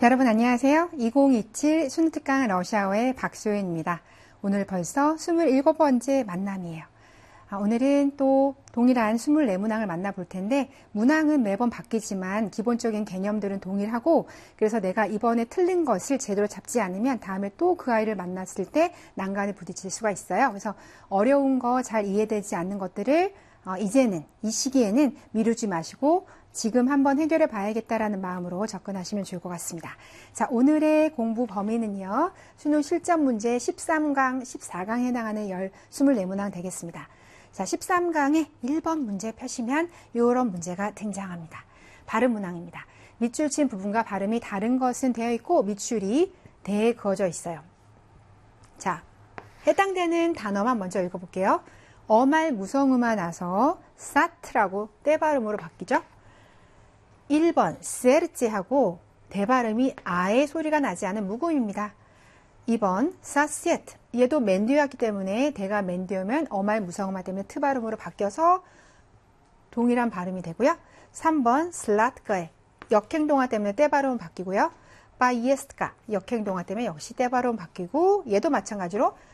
여러분 안녕하세요. 2027 수능특강 러시아어의 박소연입니다. 오늘 벌써 27번째 만남이에요. 오늘은 또 동일한 24문항을 만나볼 텐데 문항은 매번 바뀌지만 기본적인 개념들은 동일하고 그래서 내가 이번에 틀린 것을 제대로 잡지 않으면 다음에 또 그 아이를 만났을 때 난간에 부딪힐 수가 있어요. 그래서 어려운 거 잘 이해되지 않는 것들을 이제는 이 시기에는 미루지 마시고 지금 한번 해결해 봐야겠다라는 마음으로 접근하시면 좋을 것 같습니다. 자, 오늘의 공부 범위는요. 수능 실전 문제 13강, 14강에 해당하는 24문항 되겠습니다. 자, 13강에 1번 문제 펴시면 이런 문제가 등장합니다. 발음 문항입니다. 밑줄 친 부분과 발음이 다른 것은 되어 있고 밑줄이 대에 그어져 있어요. 자, 해당되는 단어만 먼저 읽어볼게요. 어말 무성음화 나서 사트라고 떼발음으로 바뀌죠. 1번 세르찌하고 대발음이 아의 소리가 나지 않은 무음입니다. 2번 사시에트 얘도 맨디어였기 때문에 대가 맨디어면 어말 무성음화 때문에 트발음으로 바뀌어서 동일한 발음이 되고요. 3번 슬라트거에 역행동화 때문에 떼발음은 바뀌고요. 바이에스트가 역행동화 때문에 역시 떼발음 바뀌고 얘도 마찬가지로